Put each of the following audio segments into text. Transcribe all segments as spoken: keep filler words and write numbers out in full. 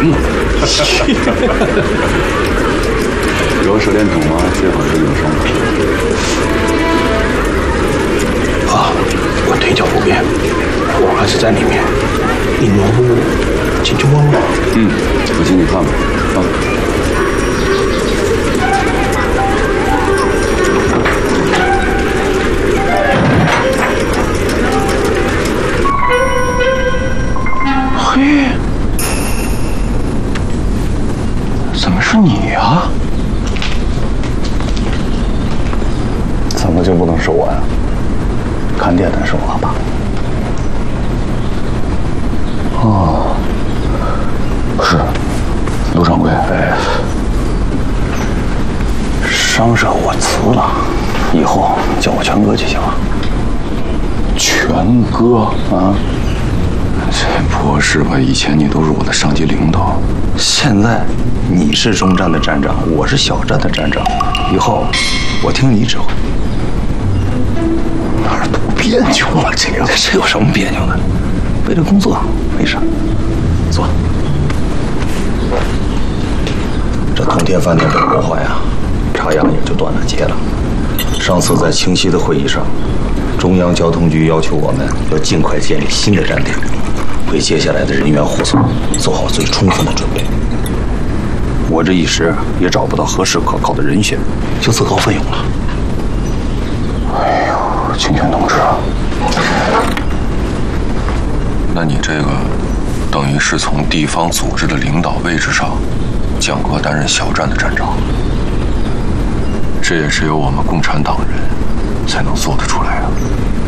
呢。 有手电筒吗？最好是有声的。 啊，我腿脚不便，我还是在里面。你挪步进去问问。 嗯，我进去看吧。啊。 嘿，怎么是你呀？ 怎么就不能是我呀？看店的是我吧？哦，是刘掌柜。哎，商社我辞了，以后叫我全哥就行了。全哥啊？这不是吧？以前你都是我的上级领导，现在你是中站的站长，我是小站的站长，以后我听你指挥。哪儿都别扭啊！这个这有什么别扭的？为了工作，没事。坐。这通天饭店被破坏啊，插秧也就断了节了。上次在清溪的会议上，中央交通局要求我们要尽快建立新的站点，为接下来的人员护送做好最充分的准备。我这一时也找不到合适可靠的人选，就自告奋勇了。哎呦，清泉同志啊！ 那你这个等于是从地方组织的领导位置上降格担任小站的站长，这也是由我们共产党人才能做得出来的。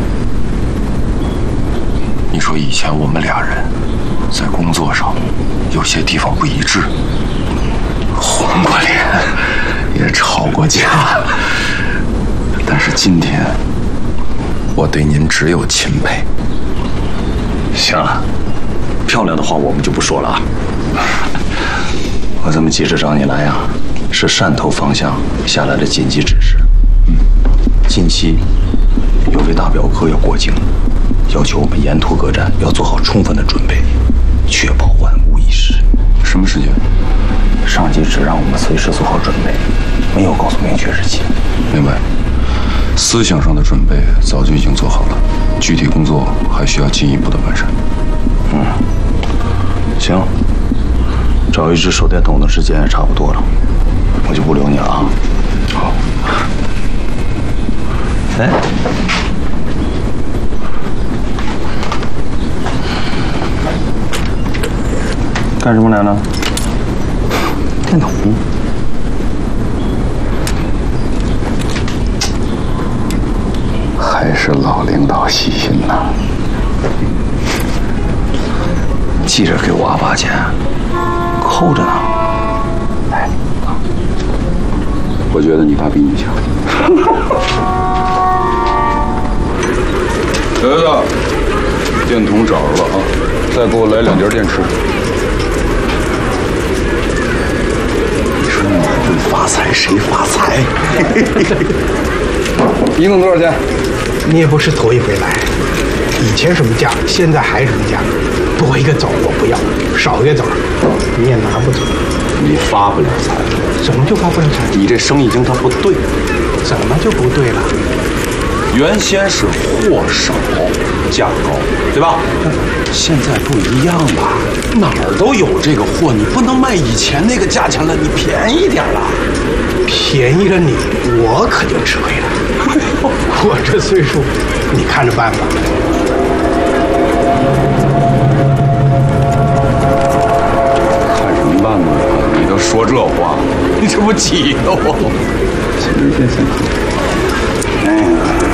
你说以前我们俩人在工作上有些地方不一致， 红过脸，也吵过架，但是今天我对您只有钦佩。 行了，漂亮的话我们就不说了啊。我这么急着找你来呀、啊，是汕头方向下来的紧急指示。嗯，近期有位大镖客要过境，要求我们沿途各站要做好充分的准备，确保万无一失。 什么时间？ 上级只让我们随时做好准备，没有告诉明确日期。 明白。思想上的准备早就已经做好了，具体工作还需要进一步的完善。 嗯，行，找一支手电筒的时间也差不多了，我就不留你了啊。好。哎，干什么来了？电筒。还是老领导细心呐！记着给我阿爸钱，扣着呢。哎，我觉得你爸比你强。 儿子，电筒找着了啊！再给我来两节电池。 你说你会发财，谁发财？ 一共多少钱？ 你也不是头一回来，以前什么价，现在还什么价。多一个枣我不要，少一个枣你也拿不走。 你发不了财， 怎么就发不了财？ 你这生意经它不对。 怎么就不对了？ 原先是货少价高，对吧？现在不一样了，哪儿都有这个货，你不能卖以前那个价钱了，你便宜点了。 便宜了你，我可就吃亏了。我这岁数，你看着办吧。 看什么办呢？你都说这话，你这不急得慌吗？行行行，哎呀，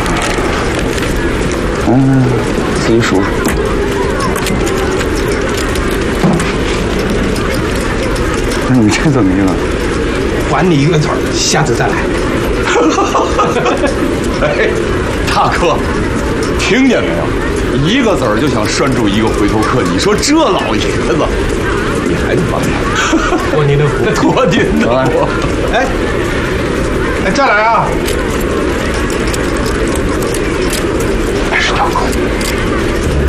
嗯，自己数数。那你这怎么意思？ 还你一个子儿，下次再来。 哎，大哥，听见没有？一个子儿就想拴住一个回头客，你说这老爷子，你还得帮他。 托您的福， 托您的福。 哎，哎，再来啊！ 还是大哥。